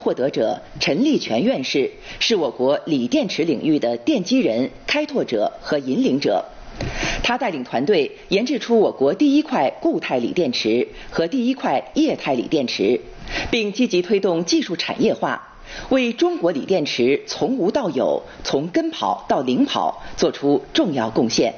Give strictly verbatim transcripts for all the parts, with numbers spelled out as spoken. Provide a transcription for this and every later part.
获得者陈立全院士是我国锂电池领域的奠基人、开拓者和引领者。他带领团队研制出我国第一块固态锂电池和第一块液态锂电池，并积极推动技术产业化，为中国锂电池从无到有、从跟跑到领跑做出重要贡献。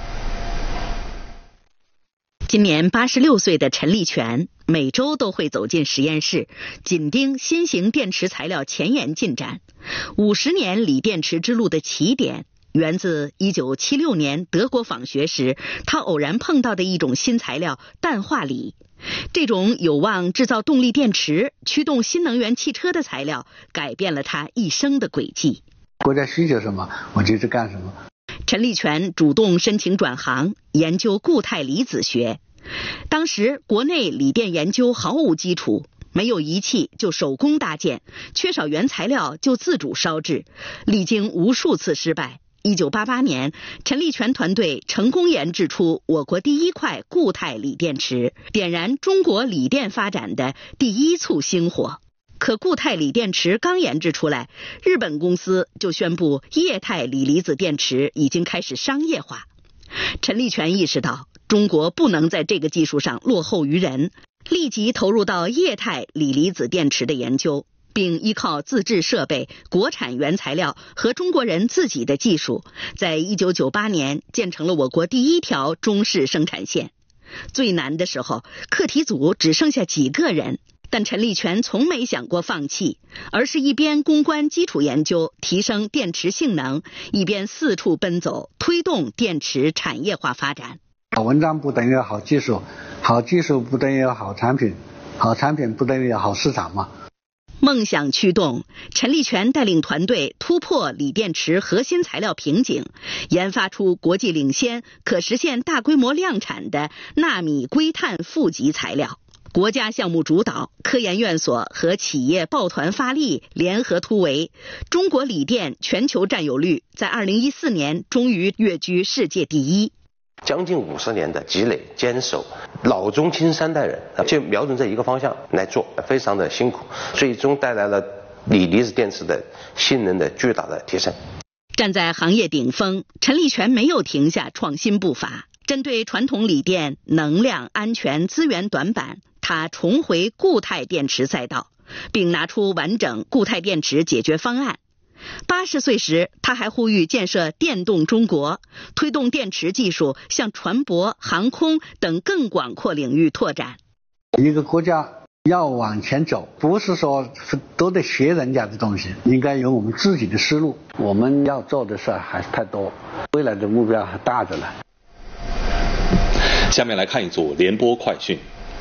今年八十六岁的陈立全每周都会走进实验室，紧盯新型电池材料前沿进展。五十年锂电池之路的起点源自一九七六年德国访学时，他偶然碰到的一种新材料氮化锂。这种有望制造动力电池、驱动新能源汽车的材料，改变了他一生的轨迹。 国家需求什么，我就去干什么。 陈立全主动申请转行，研究固态离子学。当时国内锂电研究毫无基础，没有仪器就手工搭建，缺少原材料就自主烧制，历经无数次失败。一九八八年，陈立全团队成功研制出我国第一块固态锂电池，点燃中国锂电发展的第一簇星火。可固态锂电池刚研制出来，日本公司就宣布液态锂离子电池已经开始商业化。陈立全意识到中国不能在这个技术上落后于人，立即投入到液态锂离子电池的研究，并依靠自制设备、国产原材料和中国人自己的技术，在一九九八年建成了我国第一条中式生产线。最难的时候，课题组只剩下几个人，但陈立全从没想过放弃，而是一边攻关基础研究，提升电池性能，一边四处奔走，推动电池产业化发展。 好文章不等于好技术，好技术不等于好产品，好产品不等于好市场嘛。 梦想驱动，陈立全带领团队突破锂电池核心材料瓶颈，研发出国际领先、可实现大规模量产的纳米硅碳负极材料。国家项目主导，科研院所和企业抱团发力，联合突围，中国锂电全球占有率在二零一四年终于跃居世界第一。 将近五十年的积累坚守，老中青三代人就瞄准这一个方向来做，非常的辛苦，最终带来了锂离子电池的性能的巨大的提升。 站在行业顶峰，陈立全没有停下创新步伐。针对传统锂电能量、安全、资源短板，他重回固态电池赛道，并拿出完整固态电池解决方案。八十岁时，他还呼吁建设电动中国，推动电池技术向船舶、航空等更广阔领域拓展。 一个国家要往前走，不是说都得学人家的东西，应该有我们自己的思路。我们要做的事还是太多，未来的目标还大着呢。 下面来看一组联播快讯。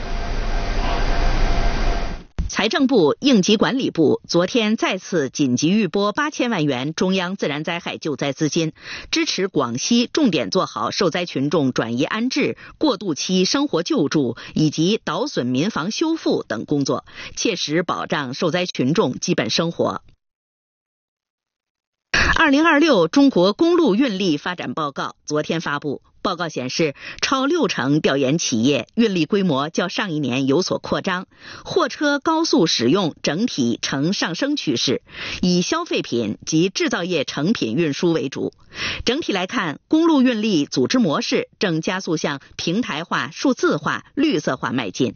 财政部、应急管理部昨天再次紧急预拨八千万元中央自然灾害救灾资金，支持广西重点做好受灾群众转移安置、过渡期生活救助以及倒损民房修复等工作，切实保障受灾群众基本生活。二零二六中国公路运力发展报告昨天发布，报告显示，超六成调研企业运力规模较上一年有所扩张，货车高速使用整体呈上升趋势，以消费品及制造业成品运输为主。整体来看，公路运力组织模式正加速向平台化、数字化、绿色化迈进。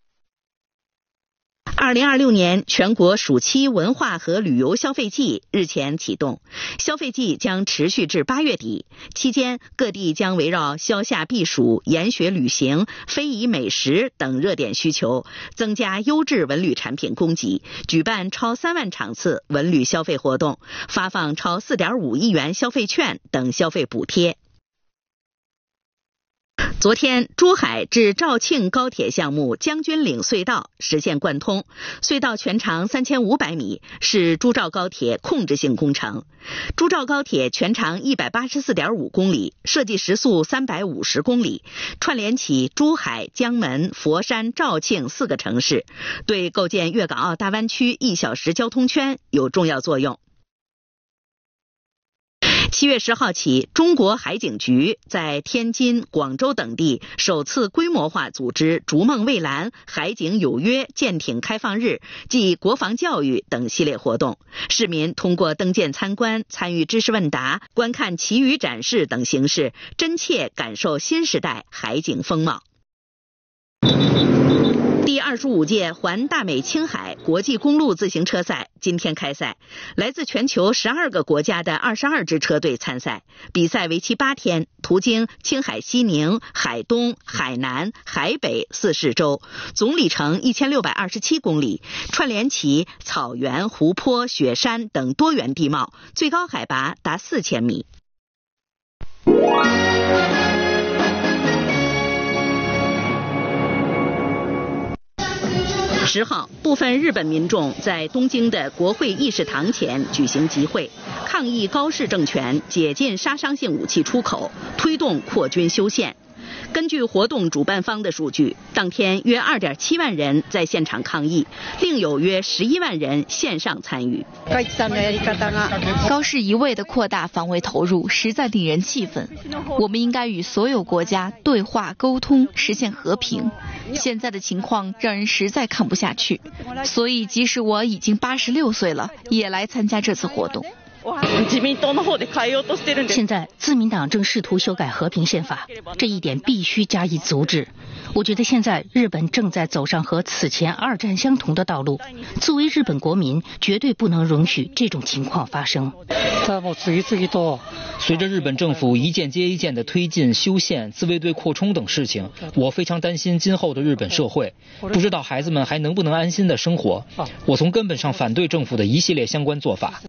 二零二六年全国暑期文化和旅游消费季日前启动，消费季将持续至八月底，期间各地将围绕消夏避暑、研学旅行、非遗美食等热点需求，增加优质文旅产品供给，举办超三万场次文旅消费活动，发放超 四点五亿元消费券等消费补贴。昨天，珠海至肇庆高铁项目将军岭隧道实现贯通，隧道全长三千五百米，是珠肇高铁控制性工程。珠肇高铁全长 一百八十四点五公里，设计时速三百五十公里，串联起珠海、江门、佛山、肇庆四个城市，对构建粤港澳大湾区一小时交通圈有重要作用。 七月十号起，中国海警局在天津、广州等地首次规模化组织逐梦蔚蓝、海警有约舰艇开放日暨国防教育等系列活动。市民通过登舰参观、参与知识问答、观看旗语展示等形式，真切感受新时代海警风貌。第二十五届环大美青海国际公路自行车赛今天开赛，来自全球十二个国家的二十二支车队参赛，比赛为期八天，途经青海西宁、海东、海南、海北四市州，总里程一千六百二十七公里，串联起草原、湖泊、雪山等多元地貌，最高海拔达四千米。十号，部分日本民众在东京的国会议事堂前举行集会，抗议高市政权解禁杀伤性武器出口，推动扩军修宪。根据活动主办方的数据，当天约 二点七万人在现场抗议，另有约十一万人线上参与。 高市一味的扩大防卫投入，实在令人气愤。我们应该与所有国家对话沟通，实现和平。现在的情况让人实在看不下去，所以即使我已经八十六岁了，也来参加这次活动。 现在自民党正试图修改和平宪法，这一点必须加以阻止。我觉得现在日本正在走上和此前二战相同的道路，作为日本国民，绝对不能容许这种情况发生。 随着日本政府一件接一件的推进修宪、自卫队扩充等事情，我非常担心今后的日本社会，不知道孩子们还能不能安心的生活。我从根本上反对政府的一系列相关做法。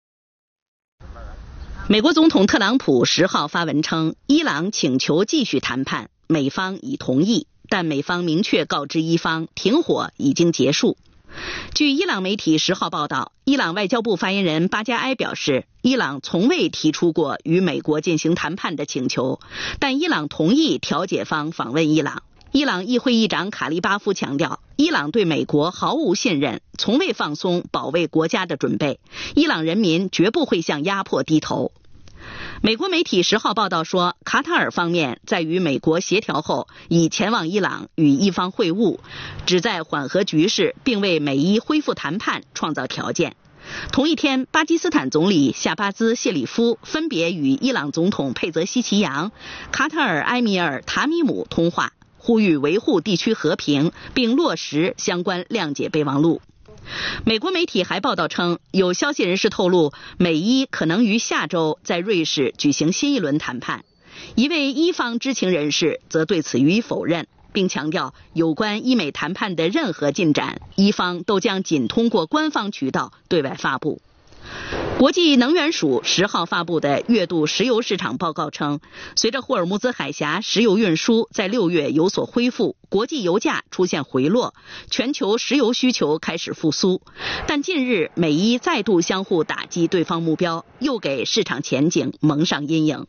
美国总统特朗普十号发文称，伊朗请求继续谈判，美方已同意，但美方明确告知伊方，停火已经结束。据伊朗媒体十号报道，伊朗外交部发言人巴加埃表示，伊朗从未提出过与美国进行谈判的请求，但伊朗同意调解方访问伊朗。伊朗议会议长卡利巴夫强调，伊朗对美国毫无信任，从未放松保卫国家的准备，伊朗人民绝不会向压迫低头。美国媒体十号报道说，卡塔尔方面在与美国协调后，已前往伊朗与伊方会晤，旨在缓和局势，并为美伊恢复谈判创造条件。同一天，巴基斯坦总理夏巴兹·谢里夫分别与伊朗总统佩泽希奇扬、卡塔尔埃米尔塔米姆通话，呼吁维护地区和平，并落实相关谅解备忘录。美国媒体还报道称，有消息人士透露，美伊可能于下周在瑞士举行新一轮谈判。一位伊方知情人士则对此予以否认，并强调有关伊美谈判的任何进展，伊方都将仅通过官方渠道对外发布。国际能源署十号发布的月度石油市场报告称，随着霍尔木兹海峡石油运输在六月有所恢复，国际油价出现回落，全球石油需求开始复苏。但近日美伊再度相互打击对方目标，又给市场前景蒙上阴影。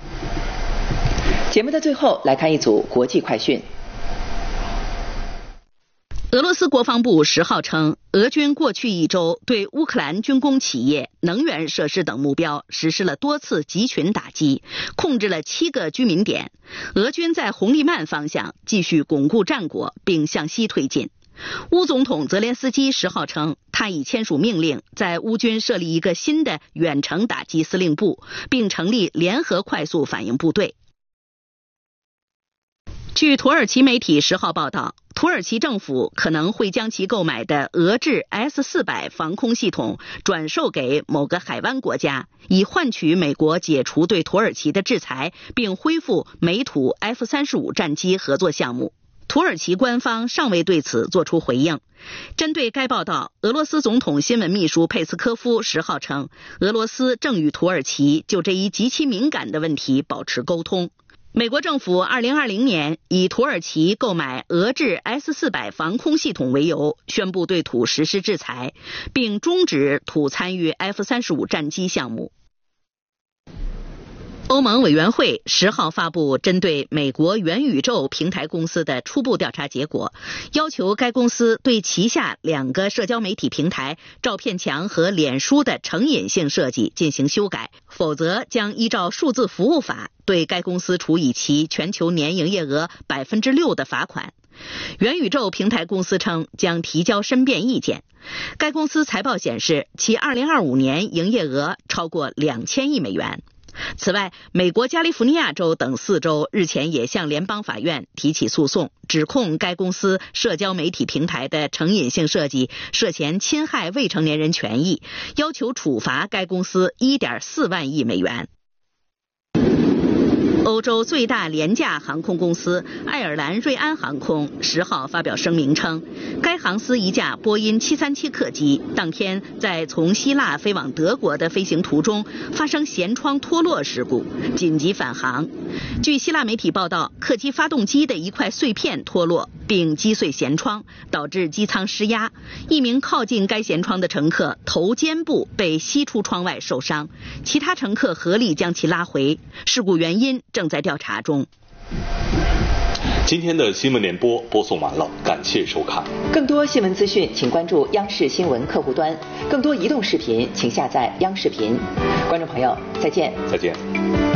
节目的最后来看一组国际快讯。 俄罗斯国防部十号称，俄军过去一周对乌克兰军工企业、能源设施等目标实施了多次集群打击，控制了七个居民点。俄军在红利曼方向继续巩固战果，并向西推进。乌总统泽连斯基十号称，他已签署命令，在乌军设立一个新的远程打击司令部，并成立联合快速反应部队。据土耳其媒体十号报道，土耳其政府可能会将其购买的俄制 S 四百 防空系统转售给某个海湾国家，以换取美国解除对土耳其的制裁，并恢复美土 F 三十五 战机合作项目。土耳其官方尚未对此作出回应。针对该报道，俄罗斯总统新闻秘书佩斯科夫十号称，俄罗斯正与土耳其就这一极其敏感的问题保持沟通。美国政府二零二零年以土耳其购买俄制 S 四百 防空系统为由，宣布对土实施制裁，并终止土参与 F 三十五 战机项目。 欧盟委员会十号发布针对美国元宇宙平台公司的初步调查结果，要求该公司对旗下两个社交媒体平台照片墙和脸书的成瘾性设计进行修改，否则将依照数字服务法对该公司处以其全球年营业额百分之六的罚款。元宇宙平台公司称将提交申辩意见。该公司财报显示，其二零二五年营业额超过两千亿美元。此外，美国加利福尼亚州等四州日前也向联邦法院提起诉讼，指控该公司社交媒体平台的成瘾性设计涉嫌侵害未成年人权益，要求处罚该公司 一点四万亿美元。欧洲最大廉价航空公司爱尔兰瑞安航空十号发表声明称，该航司一架波音七三七客机当天在从希腊飞往德国的飞行途中发生舷窗脱落事故，紧急返航。据希腊媒体报道，客机发动机的一块碎片脱落并击碎舷窗，导致机舱失压。一名靠近该舷窗的乘客头肩部被吸出窗外受伤，其他乘客合力将其拉回。事故原因正在调查中。 今天的新闻联播播送完了，感谢收看。 更多新闻资讯，请关注央视新闻客户端；更多移动视频，请下载央视频。观众朋友，再见。 再见。